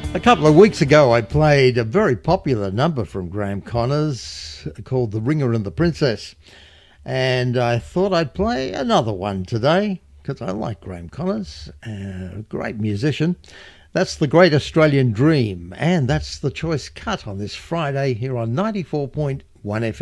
A couple of weeks ago, I played a very popular number from Graham Connors called The Ringer and the Princess. And I thought I'd play another one today because I like Graham Connors, a great musician. That's The Great Australian Dream, and that's the choice cut on this Friday here on 94.1 FM.